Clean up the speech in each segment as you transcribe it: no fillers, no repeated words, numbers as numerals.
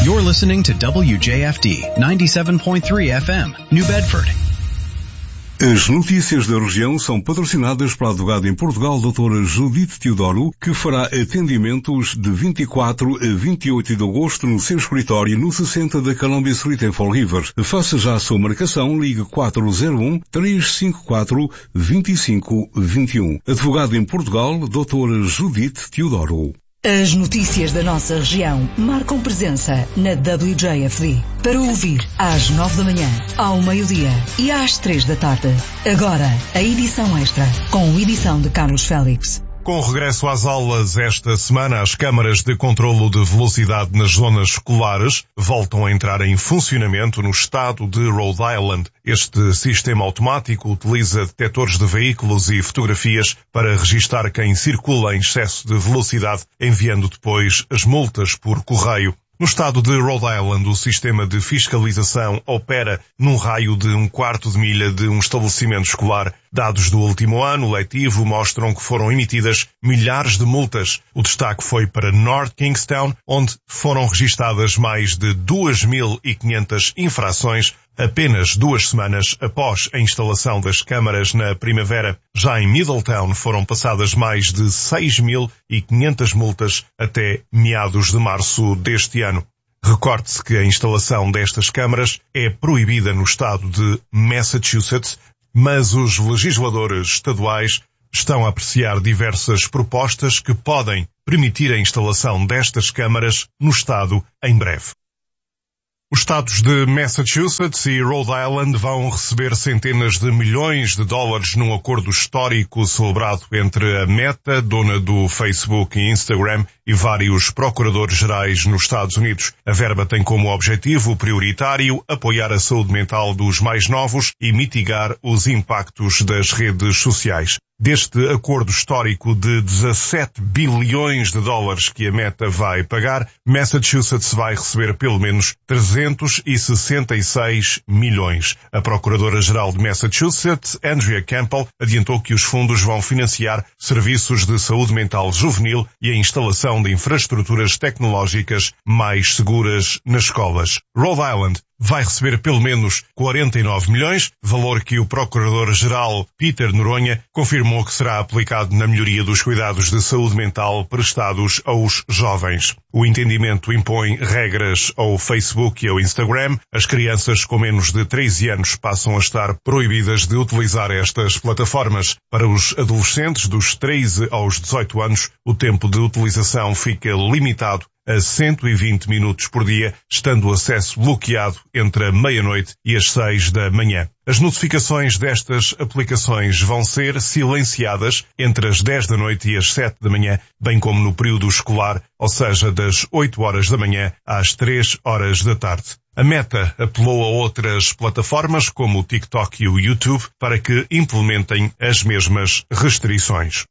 You're listening to WJFD 97.3 FM, New Bedford. As notícias da região são patrocinadas pela advogada em Portugal, doutora Judite Teodoro, que fará atendimentos de 24 a 28 de agosto no seu escritório no 60 da Columbia Street em Fall River. Faça já a sua marcação, ligue 401-354-2521. Advogada em Portugal, doutora Judite Teodoro. As notícias da nossa região marcam presença na WJFD. Para ouvir às 9 da manhã, ao meio-dia e às 3 da tarde. Agora, a edição extra, com edição de Carlos Félix. Com regresso às aulas esta semana, as câmaras de controlo de velocidade nas zonas escolares voltam a entrar em funcionamento no estado de Rhode Island. Este sistema automático utiliza detectores de veículos e fotografias para registar quem circula em excesso de velocidade, enviando depois as multas por correio. No estado de Rhode Island, o sistema de fiscalização opera num raio de 1/4 de milha de um estabelecimento escolar. Dados do último ano letivo mostram que foram emitidas milhares de multas. O destaque foi para North Kingstown, onde foram registadas mais de 2.500 infrações apenas 2 semanas após a instalação das câmaras na primavera. Já em Middletown foram passadas mais de 6.500 multas até meados de março deste ano. Recorde-se que a instalação destas câmaras é proibida no estado de Massachusetts, mas os legisladores estaduais estão a apreciar diversas propostas que podem permitir a instalação destas câmaras no estado em breve. Os estados de Massachusetts e Rhode Island vão receber centenas de milhões de dólares num acordo histórico celebrado entre a Meta, dona do Facebook e Instagram, e vários procuradores gerais nos Estados Unidos. A verba tem como objetivo prioritário apoiar a saúde mental dos mais novos e mitigar os impactos das redes sociais. Deste acordo histórico de 17 bilhões de dólares que a Meta vai pagar, Massachusetts vai receber pelo menos 366 milhões. A Procuradora-Geral de Massachusetts, Andrea Campbell, adiantou que os fundos vão financiar serviços de saúde mental juvenil e a instalação de infraestruturas tecnológicas mais seguras nas escolas. Rhode Island vai receber pelo menos 49 milhões, valor que o Procurador-Geral Peter Noronha confirmou que será aplicado na melhoria dos cuidados de saúde mental prestados aos jovens. O entendimento impõe regras ao Facebook e ao Instagram. As crianças com menos de 13 anos passam a estar proibidas de utilizar estas plataformas. Para os adolescentes dos 13 aos 18 anos, o tempo de utilização fica limitado a 120 minutos por dia, estando o acesso bloqueado entre a meia-noite e as 6 da manhã. As notificações destas aplicações vão ser silenciadas entre as 10 da noite e as 7 da manhã, bem como no período escolar, ou seja, das 8 horas da manhã às 3 horas da tarde. A Meta apelou a outras plataformas, como o TikTok e o YouTube, para que implementem as mesmas restrições.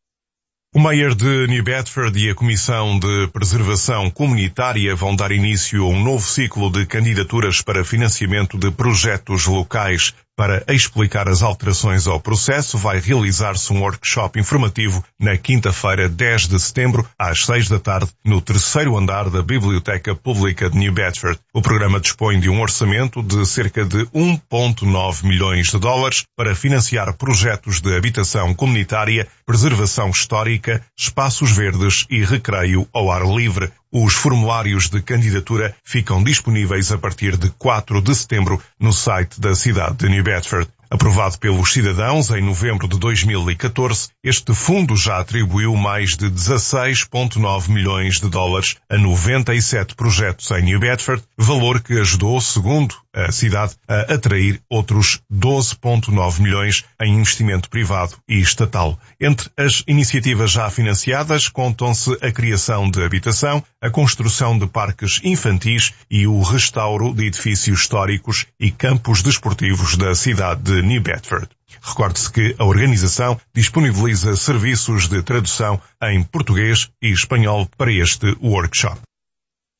O Mayor de New Bedford e a Comissão de Preservação Comunitária vão dar início a um novo ciclo de candidaturas para financiamento de projetos locais. Para explicar as alterações ao processo, vai realizar-se um workshop informativo na quinta-feira, 10 de setembro, às 6 da tarde, no 3º andar da Biblioteca Pública de New Bedford. O programa dispõe de um orçamento de cerca de 1,9 milhões de dólares para financiar projetos de habitação comunitária, preservação histórica, espaços verdes e recreio ao ar livre. Os formulários de candidatura ficam disponíveis a partir de 4 de setembro no site da cidade de New Bedford. Aprovado pelos cidadãos em novembro de 2014, este fundo já atribuiu mais de 16,9 milhões de dólares a 97 projetos em New Bedford, valor que ajudou, segundo a cidade, a atrair outros 12,9 milhões em investimento privado e estatal. Entre as iniciativas já financiadas contam-se a criação de habitação, a construção de parques infantis e o restauro de edifícios históricos e campos desportivos da cidade de New Bedford. Recorde-se que a organização disponibiliza serviços de tradução em português e espanhol para este workshop.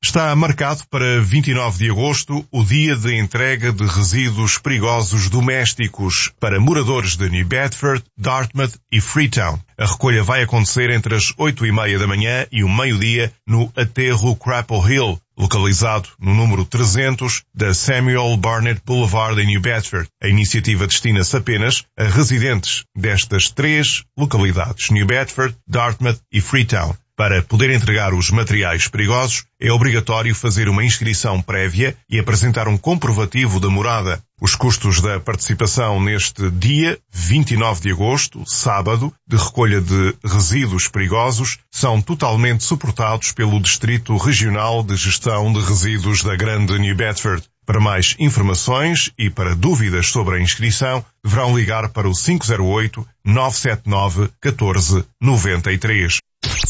Está marcado para 29 de agosto o dia de entrega de resíduos perigosos domésticos para moradores de New Bedford, Dartmouth e Freetown. A recolha vai acontecer entre as 8h30 da manhã e o meio-dia no aterro Crapple Hill, localizado no número 300 da Samuel Barnett Boulevard em New Bedford. A iniciativa destina-se apenas a residentes destas 3 localidades, New Bedford, Dartmouth e Freetown. Para poder entregar os materiais perigosos, é obrigatório fazer uma inscrição prévia e apresentar um comprovativo da morada. Os custos da participação neste dia, 29 de agosto, sábado, de recolha de resíduos perigosos, são totalmente suportados pelo Distrito Regional de Gestão de Resíduos da Grande New Bedford. Para mais informações e para dúvidas sobre a inscrição, deverão ligar para o 508-979-1493.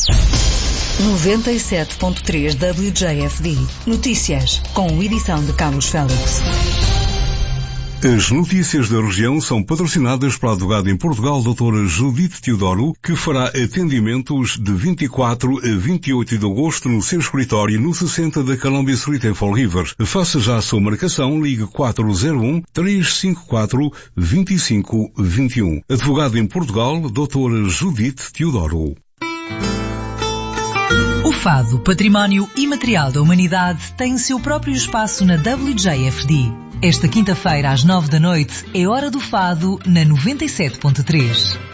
97.3 WJFD. Notícias, com edição de Carlos Félix. As notícias da região são patrocinadas pela advogada em Portugal, doutora Judite Teodoro, que fará atendimentos de 24 a 28 de agosto no seu escritório no 60 da Columbia Street em Fall River. Faça já a sua marcação, ligue 401-354-2521. Advogada em Portugal, doutora Judite Teodoro. O Fado, Património Imaterial da Humanidade, tem seu próprio espaço na WJFD. Esta quinta-feira às 9 da noite é Hora do Fado na 97.3.